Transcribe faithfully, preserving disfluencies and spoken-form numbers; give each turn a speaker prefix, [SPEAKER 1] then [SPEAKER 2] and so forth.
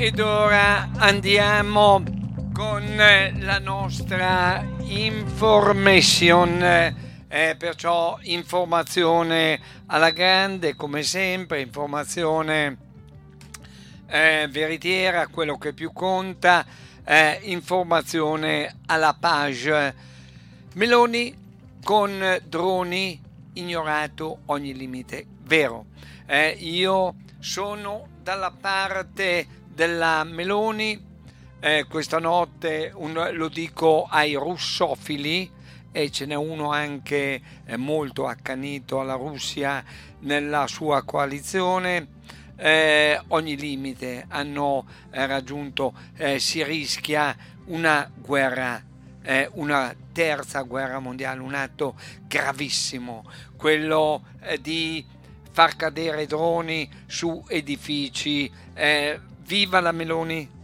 [SPEAKER 1] Ed ora andiamo con la nostra information, eh, perciò informazione alla grande, come sempre, informazione eh, veritiera, quello che più conta, eh, informazione alla page. Meloni con droni, ignorato ogni limite. Vero, eh, io sono dalla parte della Meloni. Eh, questa notte un, lo dico ai russofili, e ce n'è uno anche eh, molto accanito alla Russia nella sua coalizione. Eh, ogni limite hanno eh, raggiunto, eh, si rischia una guerra, eh, una terza guerra mondiale, un atto gravissimo, quello eh, di far cadere droni su edifici. Eh, viva la Meloni!